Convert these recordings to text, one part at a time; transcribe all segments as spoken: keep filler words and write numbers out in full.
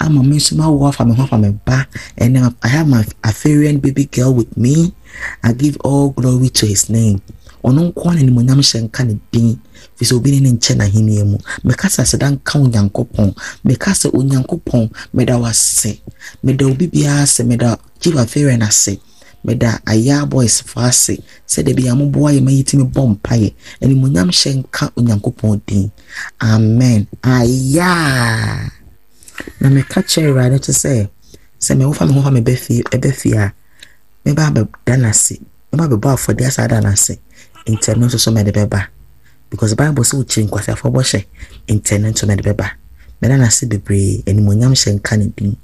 I'm a miss my wife, I'm a from a bar, and I have my Afarian baby girl with me. I give all glory to his name. Ono kwa ni munyam hyenka ne din fi so bi ne nche na henie mu mekasa sedan ka onyankopon mekasa onyankopon meda wase meda obi bia se meda jiva fere na se meda aya boys fase se de bia mo boy ma yitimi bom paye eni munyam hyenka onyankopon din amen aya na meka chere ra to say se me wo fa me ho fa me befi ebefia me ba be danase me ba be bo afode asada na se internet so me de beba because the Bible say change kwase afo boshe internet so me de beba me na se bebre enimonyam hyenka ne din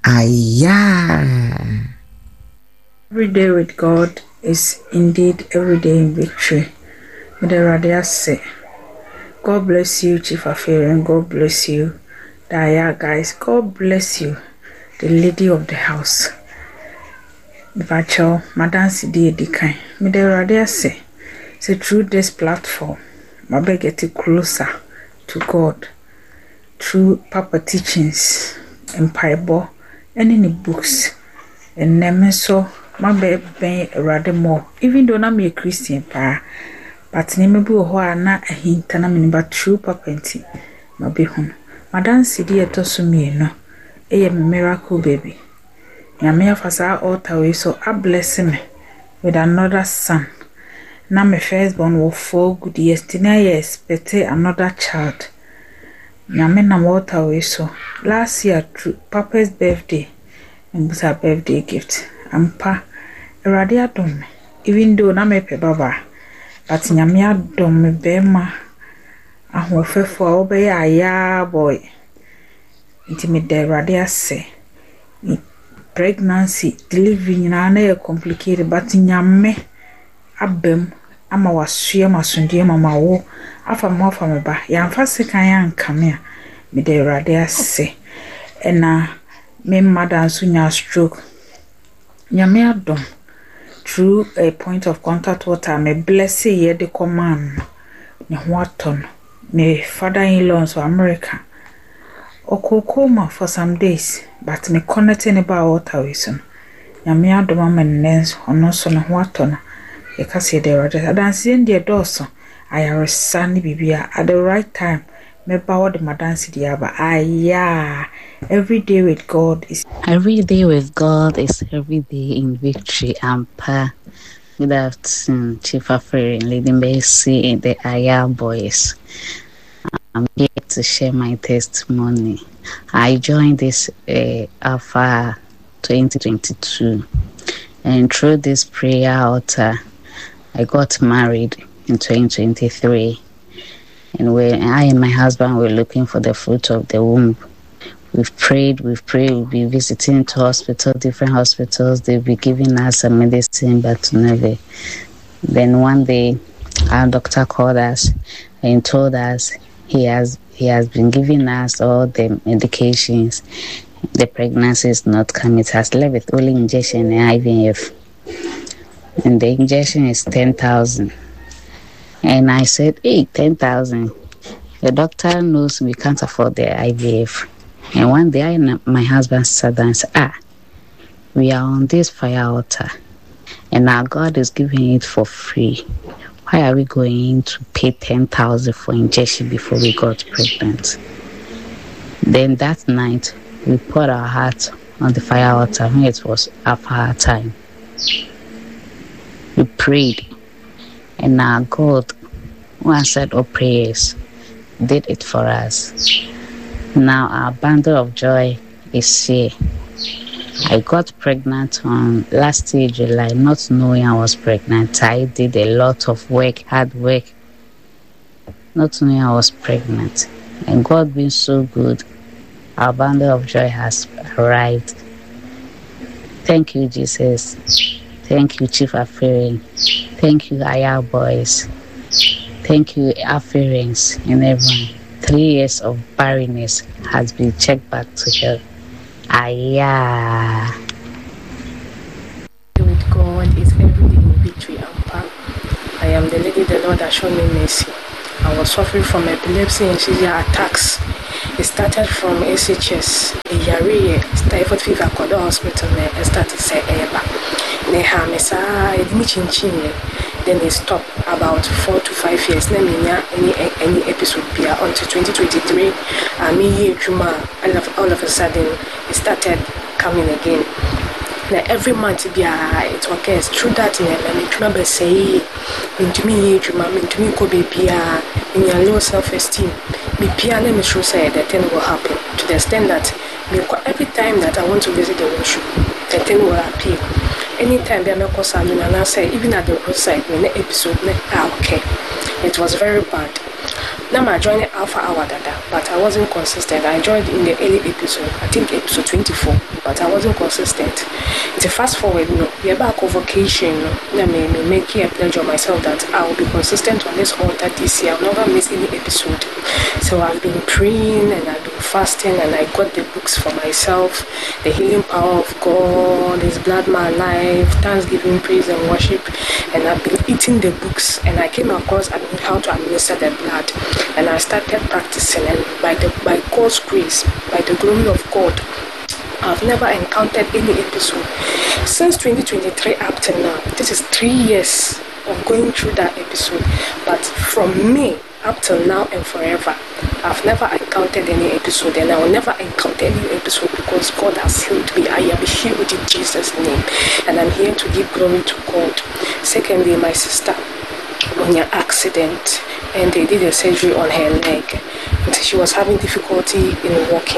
aya. Every day with God is indeed every day in victory. With the radia say, God bless you, Chief Affair, and God bless you, Daya guys. God bless you, the lady of the house. Bacho, Madam Sidi Edikan. With the radia say, so through this platform, my beg get closer to God through Papa teachings and Bible and any books and name so my beg ben rather more. Even though I'm a Christian pa, but name be ho na a hint na me but true Papa enti my be home. Madam Sidi etoso me no, a miracle baby. Nyame afasa altar we so I bless me with another son. Now my firstborn will four good years. Tina years, expect another child. Nyame na water we so. Last year, Papa's birthday, and was her birthday gift. And pa, eradi adom me. Even though na me pe baba, but nyame adom me bema. Ahofe for obey aya boy. Inti me de eradi ase. Pregnancy, delivery na na complicated, but nyame abem ama wasua masundie mama wo afa mo afa me ba ya mfa sekan ya nkame me de rade ase ena me madam sunya stroke nyame adom through a point of contact water me bless ye de command ne ho aton me father-in-law so America okokoma for some days but me connecting about water we so nyame adom amennens ono so ne ho aton Ekasi de rade adansi ndie doso ayaresani bibia at the right time me bawo de madansi diaba aya. Every day with God is every day with God is every day in victory. Ampa. Good afternoon, Chief Affair, Lady Bessie, and the Aya boys. I'm here to share my testimony. I joined this uh, Alpha twenty twenty-two, and through this prayer altar I got married in twenty twenty-three, and when I and my husband were looking for the fruit of the womb, we've prayed, we've prayed, we'll be visiting to hospital, different hospitals, they'll be giving us some medicine, but never. Then one day, our doctor called us and told us he has he has been giving us all the medications. The pregnancy is not coming, it has left with only injection and I V F. And the injection is ten thousand. And I said, hey, ten thousand. The doctor knows we can't afford the I V F. And one day, I and my husband sat down and said, ah, we are on this fire altar. And our God is giving it for free. Why are we going to pay ten thousand for injection before we got pregnant? Then that night, we put our heart on the fire altar when it was after our time. We prayed, and our God, who answered our prayers, did it for us. Now our bundle of joy is here. I got pregnant on last year, July, not knowing I was pregnant. I did a lot of work, hard work, not knowing I was pregnant. And God being so good, our bundle of joy has arrived. Thank you, Jesus. Thank you, Chief Affair. Thank you, Aya boys. Thank you, Affairings and everyone. Three years of barrenness has been checked back to health. Aya. With God is every day in victory and power. I am the lady the Lord has shown me mercy. I was suffering from epilepsy and seizure attacks. It started from S H S, Yari, typhoid fever, Kodo Hospital, and started say Eba. Nehamesa, Edmichinchin. Then it stopped about four to five years. Then any any episode here until twenty twenty-three. I mean, all of a sudden it started coming again. Now every month be it occurs through that in a remember say into me into me could be in your low self-esteem. Me piano me sure say that thing will happen to the extent that me every time that I want to visit the worship, the thing will appear. Anytime I make a salon and I say even at the roadside me episode me okay. It was very bad. Now I joined Alpha Hour Dada, but I wasn't consistent. I joined in the early episode, I think episode twenty-four, but I wasn't consistent. It's a fast forward, you know, we're back on vacation. Let me make a pledge on myself that I will be consistent on this altar this year. I'll never miss any episode. So I've been praying and I've been fasting and I got the books for myself. The healing power of God, His blood, my life, Thanksgiving, praise and worship. And I've been eating the books and I came across how to administer the blood. And I started practicing, and by the by God's grace, by the glory of God, I've never encountered any episode since twenty twenty-three up to now. This is three years of going through that episode, but from me up till now and forever, I've never encountered any episode, and I will never encounter any episode because God has healed me. I am healed in Jesus' name, and I'm here to give glory to God. Secondly, my sister, when an accident and they did a surgery on her leg, and she was having difficulty in walking.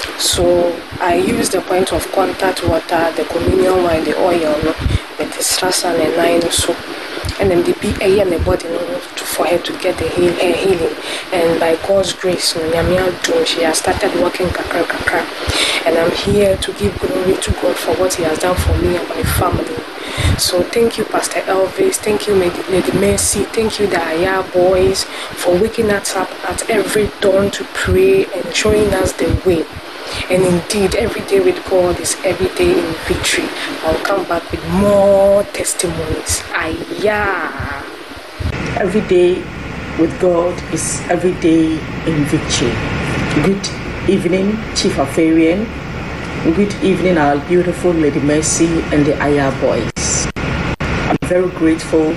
So I used the point of contact water, the communion wine, the oil, the distress and the nine soap, and then the B A and the body for her to get the heal, her healing. And by God's grace, she has started working kakra kakra. And I'm here to give glory to God for what He has done for me and my family. So thank you, Pastor Elvis. Thank you, Lady Mercy. Thank you, the Aya boys, for waking us up at every dawn to pray and showing us the way. And indeed, every day with God is every day in victory. I'll come back with more testimonies. Aya. Every day with God is every day in victory. Good evening, Chief Afarian. Good evening, our beautiful Lady Mercy and the Aya boys. I'm very grateful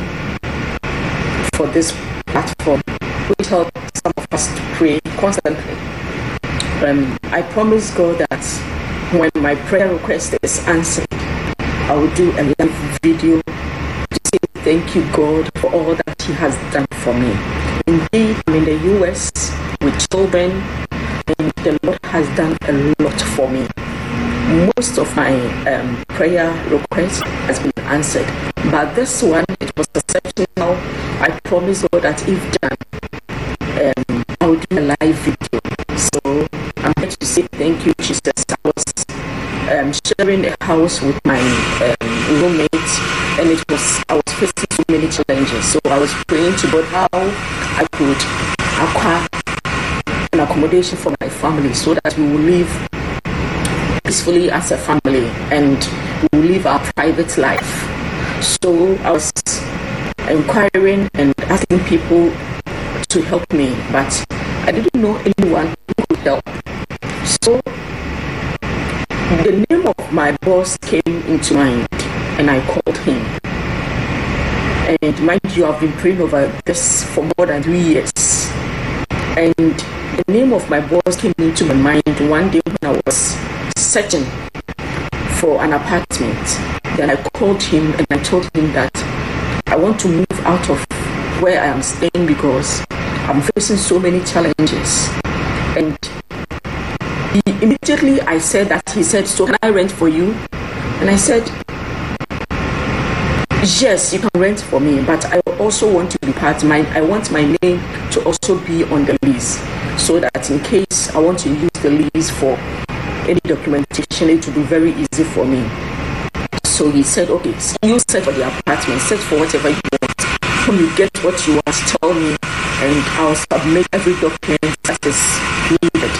for this platform, which helps some of us to pray constantly. Um, I promise God that when my prayer request is answered, I will do a live video to say thank you, God, for all that He has done for me. Indeed, I'm in the U S with children, and the Lord has done a lot for me. Most of my um, prayer request has been answered, but this one, it was exceptional. I promise God that if done, um, I will do a live video. So I'm here to say thank you, Jesus. I was um, sharing a house with my um, roommate, and it was I was facing so many challenges. So I was praying to God how I could acquire an accommodation for my family so that we will live peacefully as a family and we will live our private life. So I was inquiring and asking people to help me, but I didn't know anyone who could help. So the name of my boss came into mind and I called him. And mind you, I've been praying over this for more than three years. And the name of my boss came into my mind one day when I was searching for an apartment. Then I called him and I told him that I want to move out of where I am staying because I'm facing so many challenges. And he, immediately I said that, he said, so can I rent for you? And I said, yes, you can rent for me, but I also want to be part, my, I want my name to also be on the lease, so that in case I want to use the lease for any documentation, it will be very easy for me. So he said, okay, so you search for the apartment, search for whatever you want. When you get what you want, tell me, and I'll submit every document that is needed.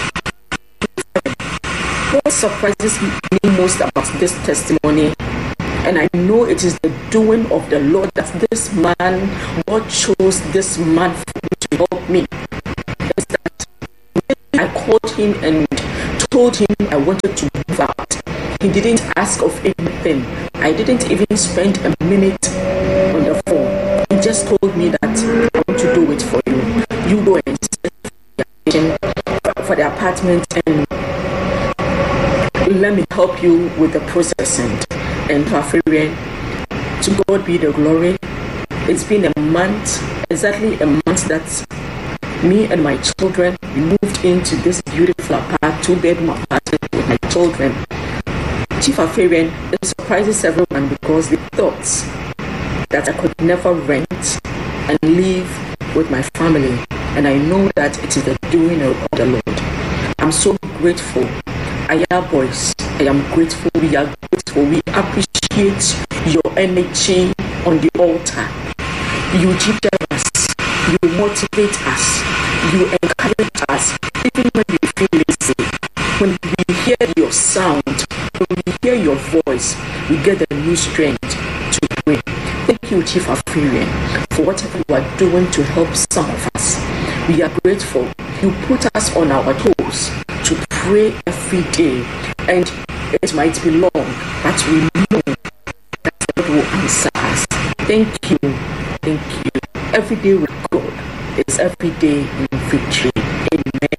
What surprises me most about this testimony, and I know it is the doing of the Lord, that this man, God chose this man to help me is that when I called him and told him I wanted to move out, he didn't ask of anything. I didn't even spend a minute on the phone. He just told me that I want to do it for you. You go and search for the apartment and let me help you with the processing. And Fafirian, to God be the glory. It's been a month, exactly a month that me and my children moved into this beautiful apartment, two-bedroom apartment with my children. Chief Afarian, it surprises everyone because they thought that I could never rent and live with my family. And I know that it is the doing of the Lord. I'm so grateful. Aya boys, I am grateful. We are grateful. We appreciate your energy on the altar. You ginger us. You motivate us. You encourage us. Even when we feel lazy, when we hear your sound, when we hear your voice, we get the new strength to pray. Thank you, Chief Afarian, for whatever you are doing to help some of us. We are grateful. You put us on our toes to pray every day, and it might be long, but we know that God will answer us. Thank you. Thank you. Every day with God is every day in victory. Amen.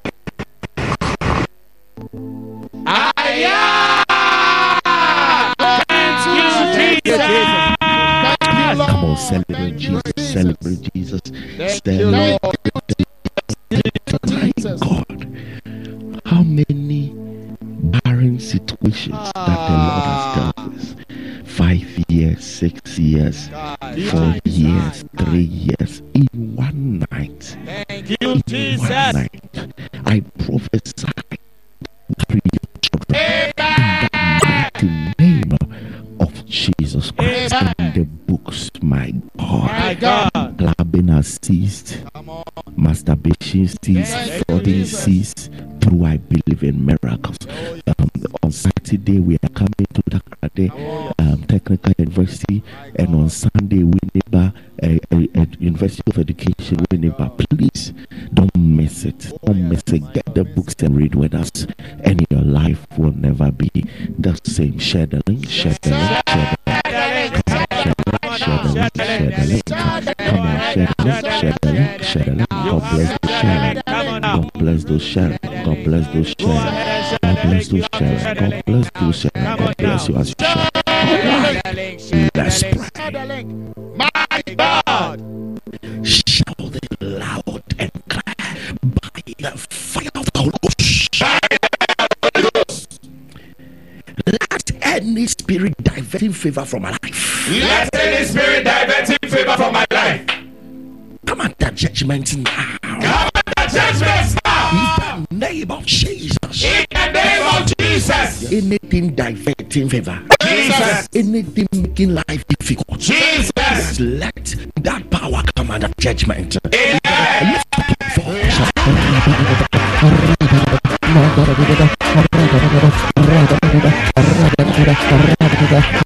Come on, celebrate Jesus, celebrate Jesus, celebrate God. How many barren situations that the Lord has dealt with? Five years, six years, four years, three years, in one night. Thank you, in Jesus. One night, I prophesy to your children in the mighty name of Jesus Christ. In the books, my God, My God. clubbing has ceased, masturbation ceased, flooding ceased. Through I believe in miracles. Um, on Saturday we are coming to Dakrade um, Technical University, and on Sunday we neighbor uh, uh, uh, University of Education we neighbor. Please don't miss it. Don't miss it. Get the books and read with us, and your life will never be the same. Share the link. Share the link. Share the link. Come on, share the link. Share the link. Share the link. God bless the sharing. God bless those sharing. God bless those sharing. God bless those sharing. God bless those sharing. God bless you as you share. Alright, let's pray. My God. Shout it loud and clear by the fire of the Holy Ghost. Let any spirit diverting favor from my life. Let any spirit diverting favor from my life. Come under judgment now. Come under judgment now. In the name of Jesus. In the name of Jesus. Anything diverting favor. Jesus. Anything making life difficult. Jesus. Let that power come under judgment. Amen. Lift up your voice.